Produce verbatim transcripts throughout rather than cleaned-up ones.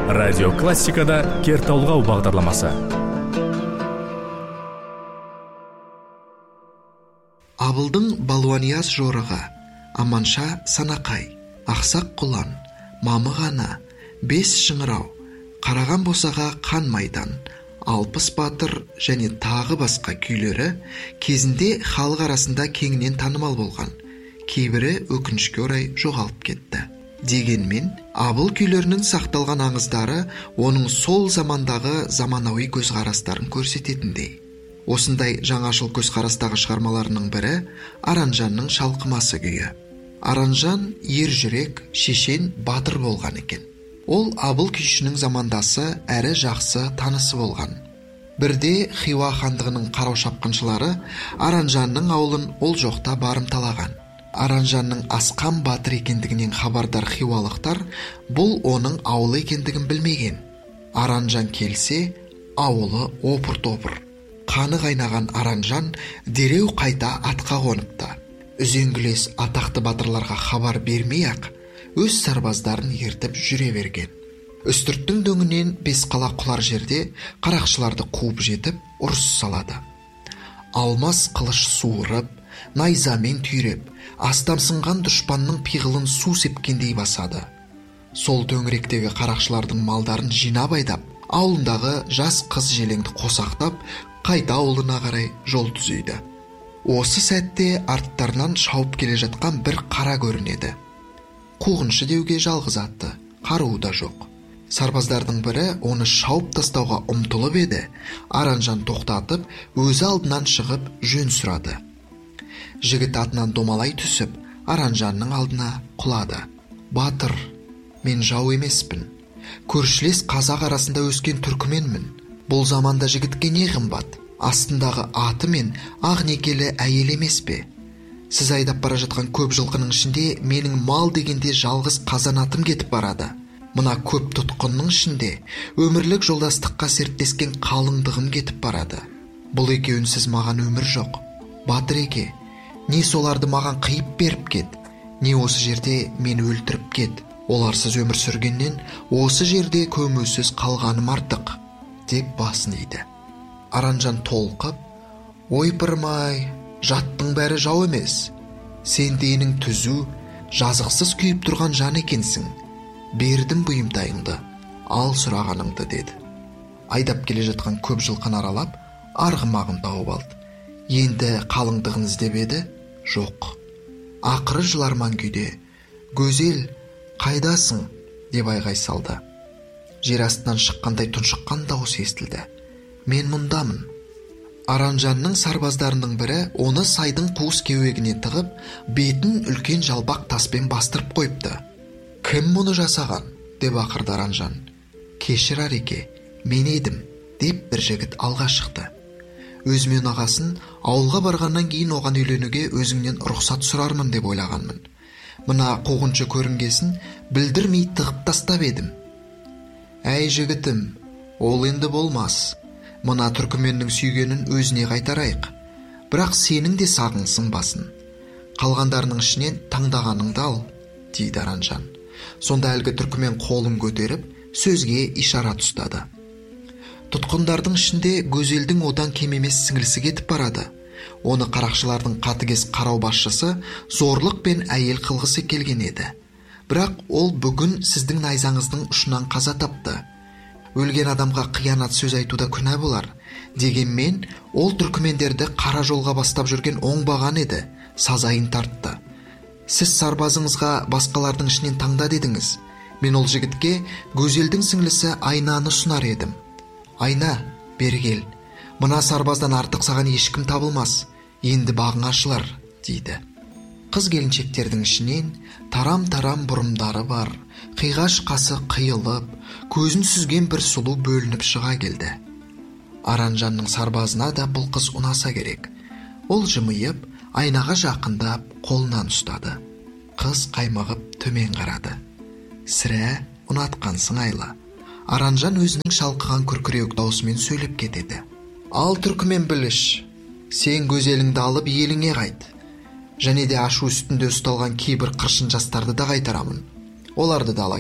Радио классикада кер толғау бағдарламасы. Абылдың балуанияз жорығы, Аманша санақай, ақсақ құлан, мамық ана, бес шыңырау, қараған босаға қан майдан, алпыс батыр және тағы басқа күйлері кезінде халық арасында кеңінен танымал болған. Кейбірі өкінішке орай жоғалып кетті. Дегенмен, Абыл күйлерінің сақталған аңыздары оның сол замандағы заманауи көзқарастарын көрсететіндей. Осындай жаңашыл көзқарастағы шығармаларының бірі Аранжанның шалқымасы күйі. Аранжан ер жүрек, шешен, батыр болған екен. Ол Абыл күйшінің замандасы әрі жақсы танысы болған. Бірде Хиуа хандығының қарау шапқыншылары Аранжанның ауылын ол жоқта барымталаған. Аранжанның асқан батыр екендігінен хабардар хиуалықтар бұл оның ауылы екендігін білмеген. Аранжан келсе, ауылы опыр-топыр. Қаны қайнаған Аранжан дереу қайта атқа қоныпты. Үзеңгілес атақты батырларға хабар бермей-ақ өз сарбаздарын ертіп жүре берген. Үстірттің дөңінен бес қала құлар жерде қарақшыларды қуып жетіп ұрыс салады. Алмас қылыш суырып, найзамен түйреп, астамсынған дұшпанның пиғылын су сепкендей басады. Сол төңіректегі қарақшылардың малдарын жинап айдап, ауылындағы жас қыз желеңді қосақтап, қайта ауылына қарай жол түзейді. Осы сәтте арттарынан шауып келе жатқан бір қара көрінеді. Қуғыншы деуге жалғыз атты, қаруы да жоқ. Сарбаздардың бірі оны шауып тастауға ұмтылып еді, Аранжан тоқтатып, өзі алдынан шығып жөн сұрады. Жігіт атынан домалай түсіп, Аранжанның алдына құлады. Батыр, мен жау емеспін. Көршілес қазақ арасында өскен түркіменмін. Бұл заманда жігітке не қымбат? Астындағы аты мен ақ некелі әйел емес пе? Сіз айдап бара жатқан көп жылқының ішінде менің мал дегенде жалғыз қазан атым кетіп барады. Мына көп тұтқынның ішінде өмірлік жолдастыққа серттескен қалыңдығым кетіп барады. Бұл екеуінсіз маған өмір жоқ. Батыр еке, не соларды маған қиып беріп кет, не осы жерде мені өлтіріп кет. Оларсыз өмір сүргеннен осы жерде көмусіз қалғаным артық, деп басын иді. Аранжан толқып, ойпырмай, жаттың бәрі жау емес. Сен денің түзу, жазықсыз күйіп тұрған жан екенсің. Бердім бұйымтайыңды, ал сұрағаныңды, деді. Айдап келе жатқан көп жылқын аралап, арғымағын тауып алды. Енді қалыңдығын іздеп еді, жоқ. Ақыры жыларман күйде, «Гөзел, қайдасың?» деп айғай салды. Жер астынан шыққандай тұншыққан дауыс естілді. «Мен мұндамын». Аранжанның сарбаздарының бірі оны сайдың қуыс кеуегіне тығып, бетін үлкен жалбақ таспен бастырып қойыпты. «Кім мұны жасаған?» деп ақырды Аранжан. «Кешір Ареке, мен едім», деп бір жігіт алға шықты. Өзімен ағасын ауылға барғаннан кейін оған үйленуге өзіңнен рұқсат сұрармын деп ойлағанмын. Мына қуғыншы көрінгесін білдірмей тығып тастап едім. «Әй жігітім, ол енді болмас. Мына түркіменнің сүйгенін өзіне қайтарайық. Бірақ сенің де сағыңсың басын. Қалғандарының ішінен таңдағаныңды ал», дейді Аранжан. Сонда әлгі түркімен қолын көтеріп, сөзге ишарат ұстады. Тұтқындардың ішінде Гөзелдің одан кем емес сіңілісі кетіп барады. Оны қарақшылардың қатыгез қарау басшысы зорлық пен әйел қылғысы келген еді. Бірақ ол бүгін сіздің найзаңыздың ұшынан қаза тапты. Өлген адамға қиянат сөз айтуда күнә болар. Дегенмен, ол түркімендерді қара жолға бастап жүрген оңбаған еді, сазайын тартты. Сіз сарбазыңызға басқалардың ішінен таңда дедіңіз. Мен ол жігітке Гөзелдің сіңлісі Айнаны ұсынар едім. «Айна, бері кел. Мына сарбаздан артық саған ешкім табылмас. Енді бағың ашылар», дейді. Қыз келіншектердің ішінен тарам-тарам бұрымдары бар, қиғаш қасы қиылып, көзін сүзген бір сұлу бөлініп шыға келді. Аранжанның сарбазына да бұл қыз ұнаса керек. Ол жымиып, айнаға жақындап, қолынан ұстады. Қыз қаймығып төмен қарады. «Сірә, ұнатқансың Айла». Аранжан өзінің шалқыған күркіреуік даусымен сөйлеп кетеді. «Ал түркімен біліш, сен Гөзеліңді алып еліңе қайт. Және де ашу үстінде ұсталған кейбір қыршын жастарды да қайтарамын. Оларды да ала кет.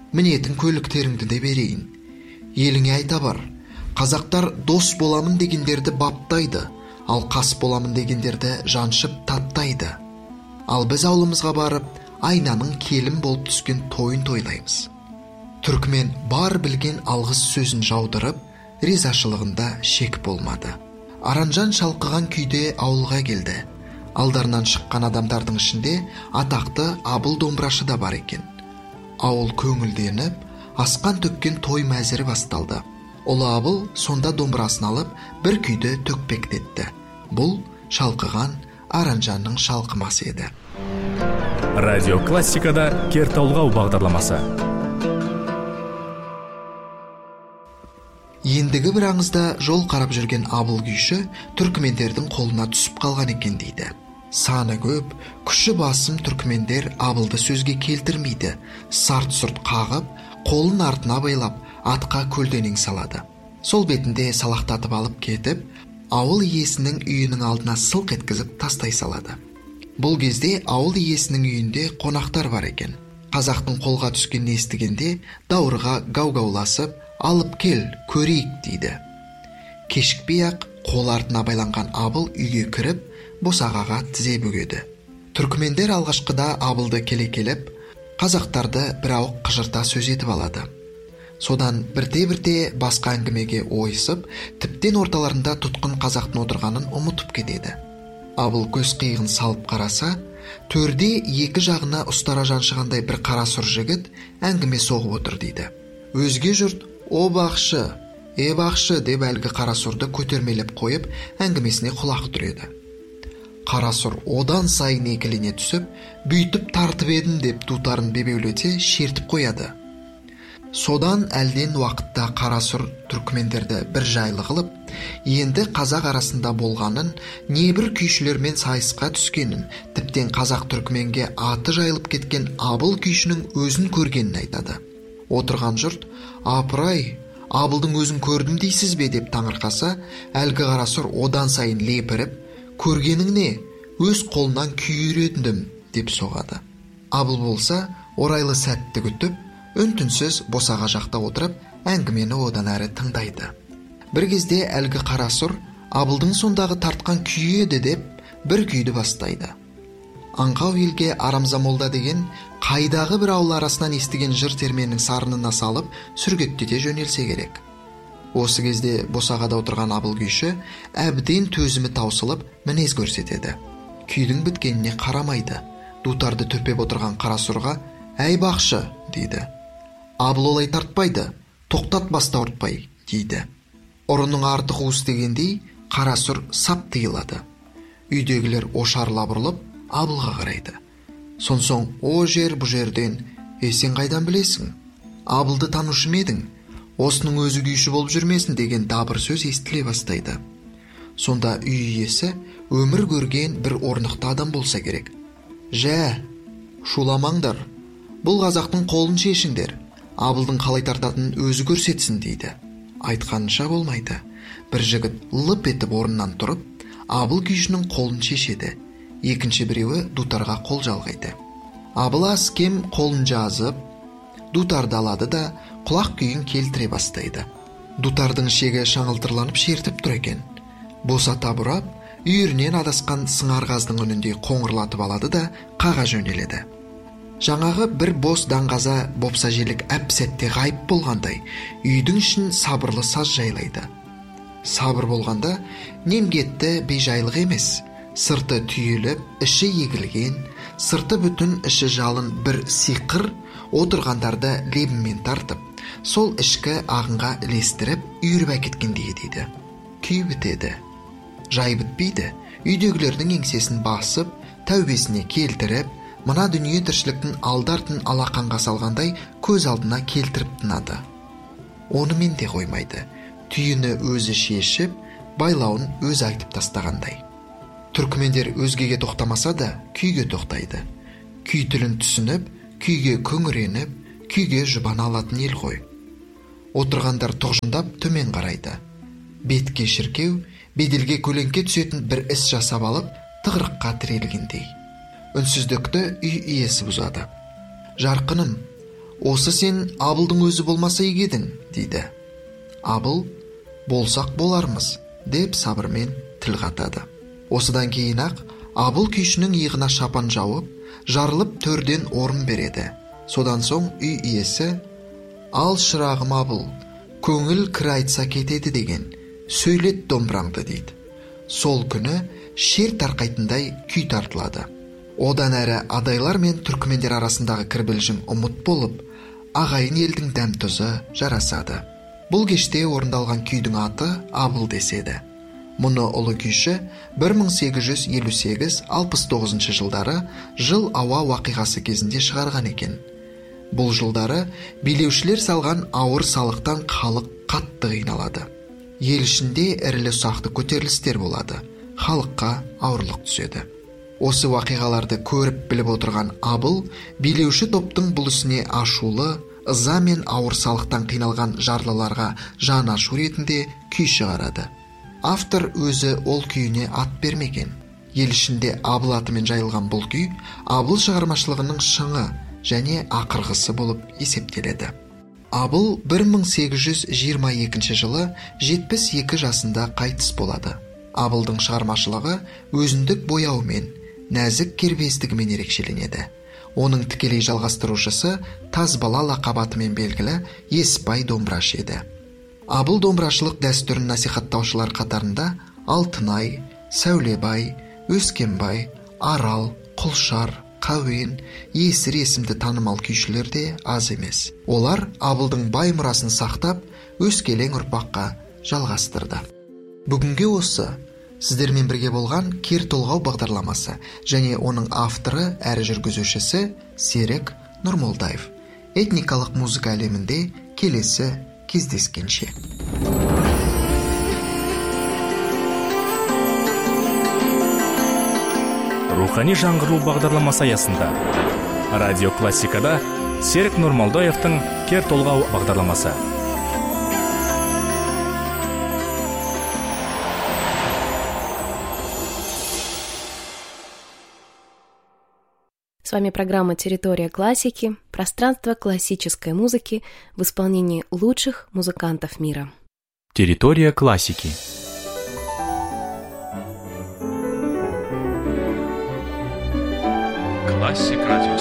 мінетін көліктеріңді де берейін. Еліңе айта бар, қазақтар дос боламын дегендерді баптайды, ал қас боламын дегендерді жаншып таттайды. Ал біз аулымызға барып, айнаның келін болып түскен тойын тойлаймыз. Түркмен бар білген алғыс сөзін жаудырып, ризашылығында шек болмады. Аранжан шалқыған күйде ауылға келді. Алдарынан шыққан адамдардың ішінде атақты Абыл домбырашы да бар екен. Ауыл көңілденіп, асқан төккен той мәзірі басталды. Ұлы Абыл сонда домбырасын алып, бір күйді төкпектетті. Бұл шалқыған Аранжанның шалқымасы еді. Радио классикада Кертауылға бағдарламасы. Ендігі бір аңызда жол қарап жүрген Абыл күйші түркмендердің қолына түсіп қалған екен дейді. Саны көп, күші басым түркмендер Абылды сөзге келтірмейді. Сарт-сұрт қағып, қолын артына байлап, атқа көлденең салады. Сол бетінде салақтатып алып кетіп, ауыл иесінің үйінің алдына сылқ еткізіп тастай салады. Бұл кезде ауыл иесінің үйінде қонақтар бар екен. Қазақтың қолға түскенін естігенде даурыға гау-гауласып, алып кел, көрейік дейді. Кешікпей-ақ қол артына байланған Абыл үйге кіріп, босағаға тізе бөгеді. Түркмендер алғашқыда Абылды келе келіп, қазақтарды бір ауық қыжырта сөз етіп алады. Содан бірте-бірте басқа әңгімеге ойысып, тіптен орталарында тұтқын қазақтың отырғанын ұмытып кетеді. Абыл көз қиығын салып қараса, төрде екі жағына ұстара жаншығандай бір қара сұр жігіт әңгіме соғып отыр дейді. Өзге жұрт «О бақшы, е бақшы» деп әлгі қара сұрды көтермелеп қойып, әңгімесіне құлақ түреді. Қара сұр одан сайын екілене түсіп, бүйтіп тартып едім деп дутарын бебеулете шертіп қояды. Содан әлден уақытта қара сұр түркмендерді бір жайлы қылып, енді қазақ арасында болғанын, небір күйшілермен сайысқа түскенін, тіптен қазақ түркменге аты жайылып кеткен Абыл күйшінің өзін көргенін айтады. Отырған жұрт, апырай, Абылдың өзін көрдім дейсіз бе деп таңырқаса, әлгі қара сұр одан сайын лепіріп, көргенің не, өз қолынан күй үйрендім деп соғады. Абыл болса, орайлы сәтті күтіп, үн-түнсіз босаға жақта отырып, әңгімені одан әрі тыңдайды. Бір кезде әлгі қара сұр Абылдың сондағы тартқан күйі еді деп, бір күйді бастайды. Аңқау елге Арамза молда деген қайдағы бір ауыл арасынан естіген жыр терменің сарынына салып сүргеттете жөнелсе керек. Осы кезде босағада отырған Абыл күйші әбден төзімі таусылып мінез көрсетеді. Күйдің біткеніне қарамайды. Дутарды төпеп отырған қара сұрға «Әй бақшы» дейді. Абыл олай тартпайды, тоқтат баста ұртпай дейді. Ұрының арты қуыс дегендей қара сұр сап тыйылады. Үйдегілер ошарыла бұрылып Абылға қарайды. Сонсоң о жер бұ жерден, «Сен қайдан білесің? Абылды танушы ма едің? Осының өзі күйші болып жүрмесін» деген дабыр сөз естіле бастайды. Сонда үй иесі өмір көрген бір орнықты адам болса керек. «Жә, шуламаңдар, бұл қазақтың қолын шешіңдер, Абылдың қалай тартатынын өзі көрсетсін» дейді. Айтқанынша болмайды. Бір жігіт лып етіп орнынан тұрып, Абыл күйшінің қолын шешеді. Екінші біреуі дутарға қол жалғайды. Абыл аз кем қолын жазып, дутарды алады да құлақ күйін келтіре бастайды. Дутардың шегі шаңылтырланып шертіп тұр екен. Босата бұрап, үйірінен адасқан сыңарғаздың үнінде қоңырлатып алады да қаға жөнеледі. Жаңағы бір бос даңғаза бопса желік әп сәтте ғайып болғандай, үйдің ішін сабырлы саз жайлайды. Сабыр болғанда немкетті бейжайлық емес, сырты түйіліп, іші егілген, сырты бүтін, іші жалын бір сиқыр отырғандарды лебімен тартып, сол ішкі ағынға ілестіріп, үйіріп әкеткендей дейді. Күй бітеді. Жай бітпейді. Үйдегілердің еңсесін басып, тәубесіне келтіріп, мына дүние тіршіліктің алдартын алақанға салғандай көз алдына келтіріп тынады. Онымен де қоймайды. Түйіні өзі шешіп, байлауын өзі айтып тастағандай. Түркмендер өзгеге тоқтамаса да күйге тоқтайды. Күй тілін түсініп, күйге көңіреніп, күйге жұбана алатын ел ғой. Отырғандар тұғжындап төмен қарайды. Бетке шіркеу, беделге көлеңке түсетін бір іс жасап алып, тығырыққа тірелгендей. Үнсіздікті үй иесі бұзады. «Жарқыным, осы сен Абылдың өзі болмаса егедің, дейді. Абыл, болсақ болармыз, деп сабырмен тіл қатады. Осыдан кейін ақ Абыл күйшінің иығына шапан жауып, жарылып төрден орын береді. Содан соң үй иесі, ал шырағым Абыл, көңіл кір айтса кетеді деген, сөйлет домбыраңды, дейді. Сол күні шер тарқайтындай күй тартылады. Одан әрі адайлар мен түркімендер арасындағы кірбілжің ұмыт болып, ағайын елдің дәм тұзы жарасады. Бұл кеште орындалған күйдің аты Абыл деседі. Мұны ұлы күйші бір мың сегіз жүз елу сегіз - алпыс тоғызыншы жылдары жыл ауа уақиғасы кезінде шығарған екен. Бұл жылдары билеушілер салған ауыр салықтан халық қатты қиналады. Ел ішінде ірілі ұсақты көтерілістер болады. Халыққа ауырлық түседі. Осы уақиғаларды көріп біліп отырған Абыл билеуші топтың бұл ісіне ашулы, ыза мен ауыр салықтан қиналған жарлыларға жан ашу ретінде күй шығарады. Автор өзі ол күйіне ат бермеген. Ел ішінде Абыл атымен жайылған бұл күй Абыл шығармашылығының шыңы және ақырғысы болып есептеледі. Абыл бір мың сегіз жүз жиырма екінші жылы жетпіс екі жасында қайтыс болады. Абылдың шығармашылығы өзіндік бояуымен, нәзік кербездігімен ерекшеленеді. Оның тікелей жалғастырушысы Тазбала лақабатымен белгілі Еспай домбырашы еді. Абыл домбырашылық дәстүрін насихаттаушылар қатарында Алтынай, Сәулебай, Өскенбай, Арал, Құлшар, Қауен, Есір есімді танымал күйшілер де аз емес. Олар Абылдың бай мұрасын сақтап, өскелең ұрпаққа жалғастырды. Бүгінге осы сіздермен бірге болған Кер толғау бағдарламасы және оның авторы әрі жүргізушісі Серік Нұрмолдаев. Этникалық музыка әлемінде келесі кездескенше. Рухани жаңғыру бағдарламасы аясында радио классикада Серік Нұрмолдаевтың Кер толғау бағдарламасы. С вами программа «Территория классики», пространство классической музыки в исполнении лучших музыкантов мира. Территория классики. Классик радио.